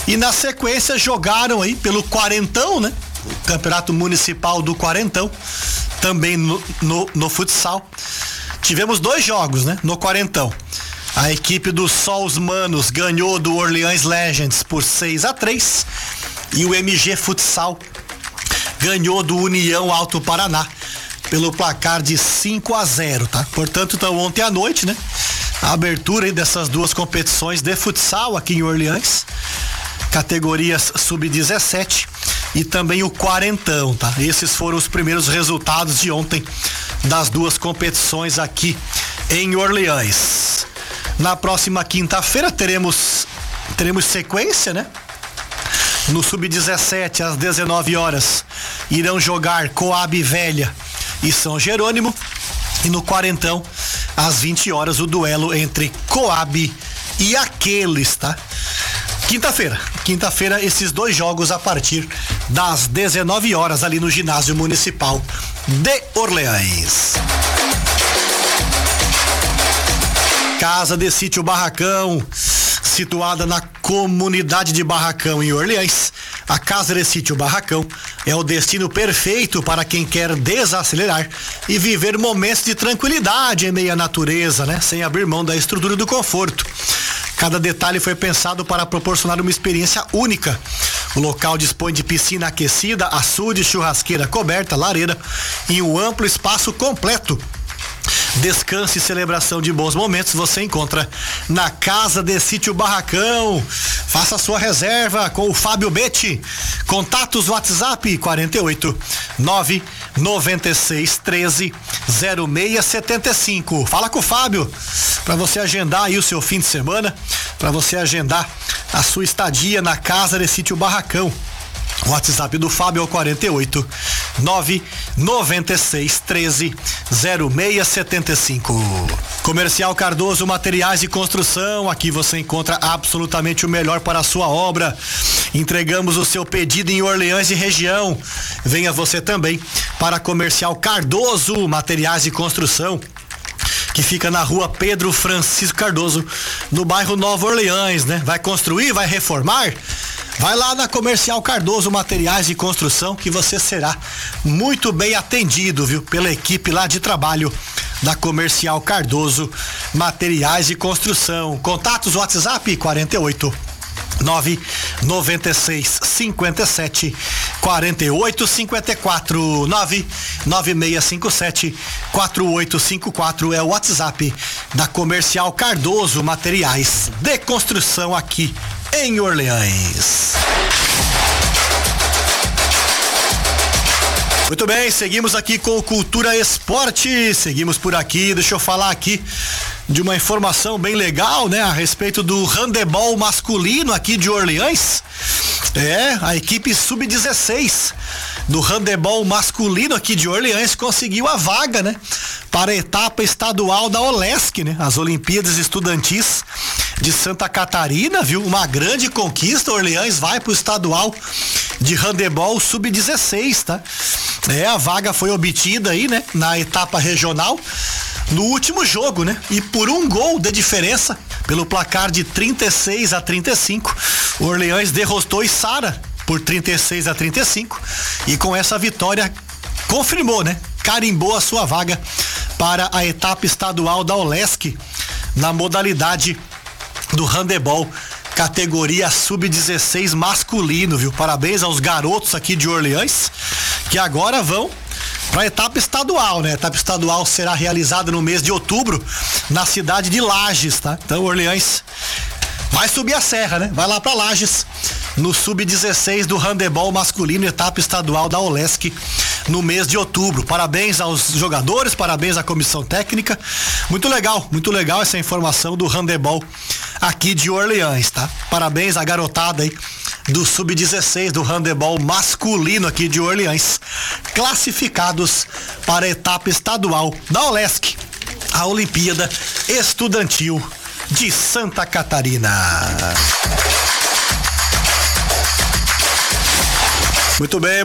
E na sequência jogaram aí pelo Quarentão, né? O Campeonato Municipal do Quarentão, também no futsal. Tivemos 2 jogos, né? No Quarentão. A equipe do Só os Manos ganhou do Orleans Legends por 6-3 e o MG Futsal ganhou do União Alto Paraná pelo placar de 5-0, tá? Portanto, então, ontem à noite, né? A abertura aí dessas 2 competições de futsal aqui em Orleans, categorias sub-17 e também o Quarentão, tá? Esses foram os primeiros resultados de ontem das 2 competições aqui em Orleans. Na próxima quinta-feira teremos sequência, né? No sub-17 às 19 horas irão jogar Coab Velha e São Jerônimo, e no Quarentão às 20 horas o duelo entre Coab e Aqueles, tá? Quinta-feira esses 2 jogos a partir das 19 horas ali no ginásio municipal de Orleans. Casa de Sítio Barracão, situada na comunidade de Barracão em Orleans. A Casa de Sítio Barracão é o destino perfeito para quem quer desacelerar e viver momentos de tranquilidade em meio à natureza, né? Sem abrir mão da estrutura e do conforto. Cada detalhe foi pensado para proporcionar uma experiência única. O local dispõe de piscina aquecida, açude, churrasqueira coberta, lareira e um amplo espaço completo. Descanso e celebração de bons momentos você encontra na Casa de Sítio Barracão. Faça sua reserva com o Fábio Betti. Contatos WhatsApp 48 996 13 0675. Fala com o Fábio para você agendar aí o seu fim de semana, para você agendar a sua estadia na Casa de Sítio Barracão. O WhatsApp do Fábio é o 48 996 13 0675. Comercial Cardoso Materiais de Construção. Aqui você encontra absolutamente o melhor para a sua obra. Entregamos o seu pedido em Orleans e região. Venha você também para Comercial Cardoso Materiais de Construção, que fica na rua Pedro Francisco Cardoso, no bairro Nova Orleans, né? Vai construir, vai reformar? Vai lá na Comercial Cardoso Materiais de Construção, que você será muito bem atendido, viu? Pela equipe lá de trabalho da Comercial Cardoso Materiais de Construção. Contatos WhatsApp 48 996 57 48 54 99657 4854 é o WhatsApp da Comercial Cardoso Materiais de Construção aqui em Orleans. Muito bem, seguimos aqui com o Cultura Esporte, seguimos por aqui, deixa eu falar aqui de uma informação bem legal, né, a respeito do handebol masculino aqui de Orleans. A equipe sub-16 do handebol masculino aqui de Orleans conseguiu a vaga, né, para a etapa estadual da OLESC, né, as Olimpíadas Estudantis de Santa Catarina, viu? Uma grande conquista. Orleans vai pro estadual de handebol sub-16, tá? A vaga foi obtida aí, né, na etapa regional no último jogo, né? E por um gol de diferença, pelo placar de 36-35, o Orleans derrotou Içara por 36-35 e com essa vitória confirmou, né? Carimbou a sua vaga para a etapa estadual da OLESC na modalidade do handebol categoria sub-16 masculino, viu? Parabéns aos garotos aqui de Orleans, que agora vão para a etapa estadual, né? A etapa estadual será realizada no mês de outubro na cidade de Lages, tá? Então Orleans vai subir a serra, né? Vai lá para Lages no sub-16 do handebol masculino, etapa estadual da OLESC no mês de outubro. Parabéns aos jogadores, parabéns à comissão técnica. Muito legal essa informação do handebol aqui de Orleans, tá? Parabéns à garotada aí do sub-16 do handebol masculino aqui de Orleans, classificados para a etapa estadual da OLESC, a Olimpíada Estudantil de Santa Catarina. Muito bem.